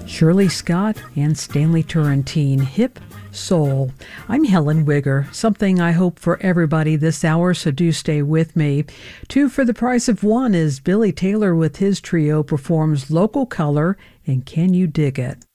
Shirley Scott and Stanley Turrentine, Hip Soul. I'm Helen Wigger. Something I hope for everybody this hour, so do stay with me. 2 for the price of 1 is Billy Taylor with his trio performs Local Color and Can You Dig It?